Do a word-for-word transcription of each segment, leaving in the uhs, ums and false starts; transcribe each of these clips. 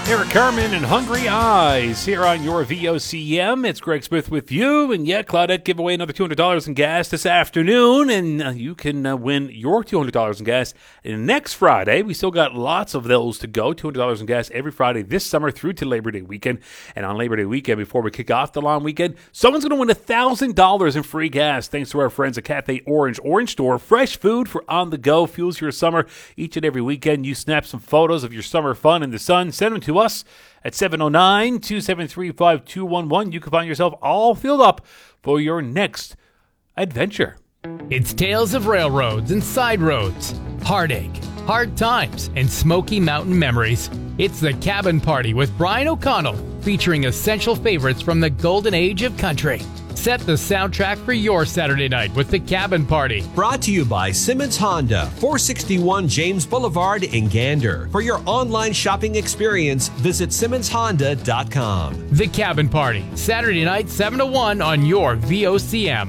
Eric Carmen and Hungry Eyes here on your V O C M. It's Greg Smith with you. And yet, Claudette gave away another two hundred dollars in gas this afternoon. And uh, you can uh, win your two hundred dollars in gas next Friday. We still got lots of those to go. two hundred dollars in gas every Friday this summer through to Labor Day weekend. And on Labor Day weekend, before we kick off the long weekend, someone's going to win one thousand dollars in free gas thanks to our friends at Cafe Orange. Orange Store, fresh food for on the go, fuels your summer each and every weekend. You snap some photos of your summer fun in the sun, send them to us at seven oh nine, two seven three, five two one one. You can find yourself all filled up for your next adventure. It's tales of railroads and side roads, heartache, hard times, and Smoky Mountain memories. It's The Cabin Party with Brian O'Connell, featuring essential favorites from the golden age of country. Set the soundtrack for your Saturday night with The Cabin Party. Brought to you by Simmons Honda, four sixty-one James Boulevard in Gander. For your online shopping experience, visit simmons honda dot com. The Cabin Party, Saturday night, seven to one on your V O C M.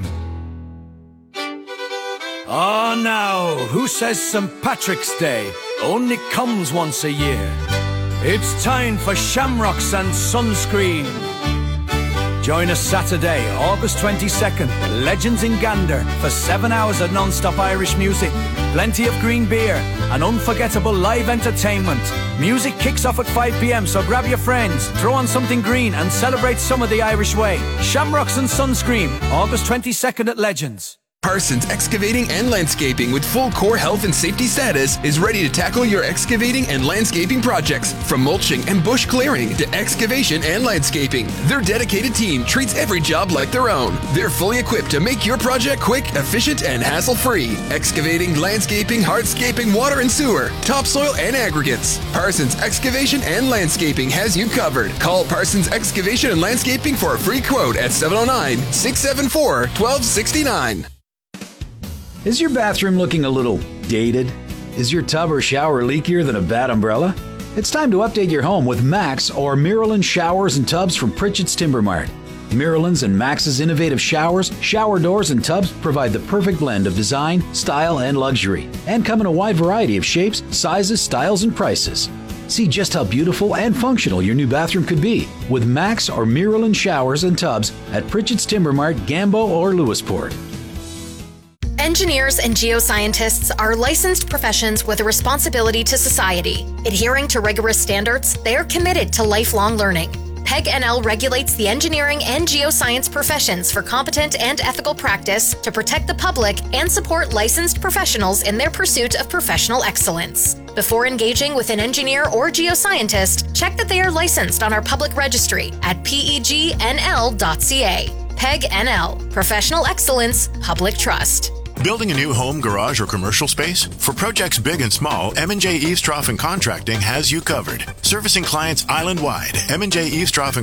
Oh, now, who says Saint Patrick's Day only comes once a year? It's time for Shamrocks and Sunscreen. Join us Saturday, August twenty-second, Legends in Gander, for seven hours of non-stop Irish music, plenty of green beer, and unforgettable live entertainment. Music kicks off at five p.m, so grab your friends, throw on something green, and celebrate summer the Irish way. Shamrocks and Sunscreen, August twenty-second at Legends. Parsons Excavating and Landscaping, with full core health and safety status, is ready to tackle your excavating and landscaping projects. From mulching and bush clearing to excavation and landscaping, their dedicated team treats every job like their own. They're fully equipped to make your project quick, efficient, and hassle-free. Excavating, landscaping, hardscaping, water and sewer, topsoil, and aggregates. Parsons Excavation and Landscaping has you covered. Call Parsons Excavation and Landscaping for a free quote at seven oh nine, six seven four, one two six nine. Is your bathroom looking a little dated? Is your tub or shower leakier than a bad umbrella? It's time to update your home with Max or Miralyn showers and tubs from Pritchett's Timber Mart. Miralyn's and Max's innovative showers, shower doors, and tubs provide the perfect blend of design, style, and luxury, and come in a wide variety of shapes, sizes, styles, and prices. See just how beautiful and functional your new bathroom could be with Max or Miralyn showers and tubs at Pritchett's Timber Mart, Gambo, or Lewisport. Engineers and geoscientists are licensed professions with a responsibility to society. Adhering to rigorous standards, they are committed to lifelong learning. PEG N L regulates the engineering and geoscience professions for competent and ethical practice to protect the public and support licensed professionals in their pursuit of professional excellence. Before engaging with an engineer or geoscientist, check that they are licensed on our public registry at P E G N L dot C A. PEG N L, Professional Excellence, Public Trust. Building a new home, garage, or commercial space? For projects big and small, M and J Eavestrough and Contracting has you covered. Servicing clients island-wide, M and J Eavestrough and